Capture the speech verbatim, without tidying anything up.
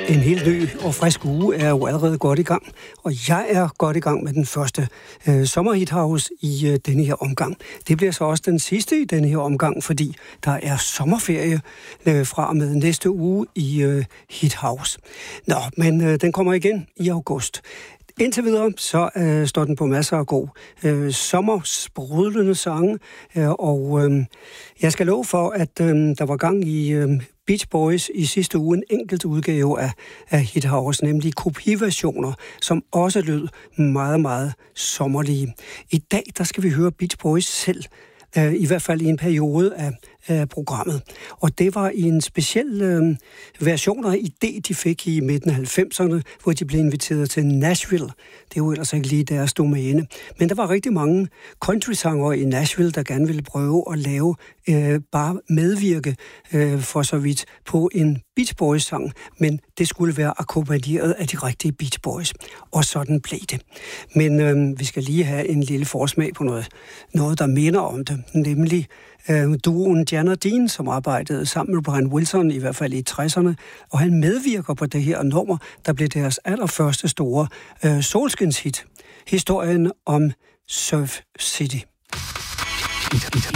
En helt ny og frisk uge er jo allerede godt i gang, og jeg er godt i gang med den første øh, sommerhithouse i øh, denne her omgang. Det bliver så også den sidste i denne her omgang, fordi der er sommerferie øh, fra og med næste uge i øh, Hithouse. Nå, men øh, den kommer igen i august. Indtil videre, så øh, står den på masser af god øh, sommersprudlende sange, øh, og øh, jeg skal love for, at øh, der var gang i øh, Beach Boys i sidste uge en enkelt udgave af, af Hithouse, nemlig kopiversioner, som også lød meget, meget sommerlige. I dag, der skal vi høre Beach Boys selv, øh, i hvert fald i en periode af, af programmet. Og det var i en speciel øh, version af idé, de fik i midten af halvfemserne, hvor de blev inviteret til Nashville. Det er jo ellers ikke lige deres domæne. Men der var rigtig mange country-sangere i Nashville, der gerne ville prøve at lave, øh, bare medvirke øh, for så vidt på en Beach Boys-sang, men det skulle være akkompagneret af de rigtige Beach Boys. Og sådan blev det. Men øh, vi skal lige have en lille forsmag på noget, noget der minder om det, nemlig øh, duoen Jan og Dean, som arbejdede sammen med Brian Wilson, i hvert fald i tresserne, og han medvirker på det her nummer, der blev deres allerførste store øh, solskinshit. Historien om Surf City.